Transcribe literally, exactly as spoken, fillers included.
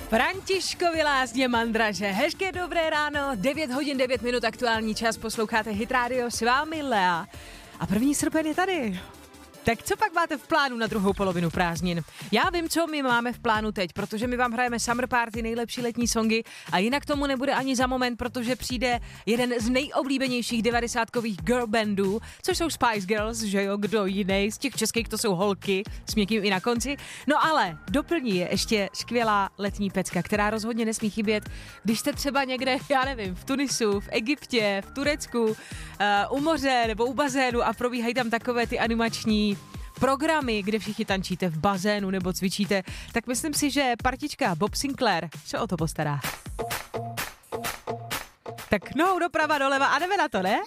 Františkovi Lázně Mandraže. Hezké dobré ráno, devět hodin devět minut, aktuální čas, posloucháte Hit Radio, s vámi Lea. A první srpen je tady. Tak co pak máte v plánu na druhou polovinu prázdnin? Já vím, co my máme v plánu teď, protože my vám hrajeme Summer Party, nejlepší letní songy a jinak tomu nebude ani za moment, protože přijde jeden z nejoblíbenějších devadesátkových girl bandů, což jsou Spice Girls, že jo, kdo jiný, z těch českých to jsou holky, s někým i na konci. No ale doplní je ještě skvělá letní pecka, která rozhodně nesmí chybět, když jste třeba někde, já nevím, v Tunisu, v Egyptě, v Turecku, uh, u moře nebo u bazénu a probíhají tam takové ty animační programy, kde všichni tančíte v bazénu nebo cvičíte, tak myslím si, že partička Bob Sinclair se o to postará. Tak nohou doprava, doleva a jdeme na to, ne?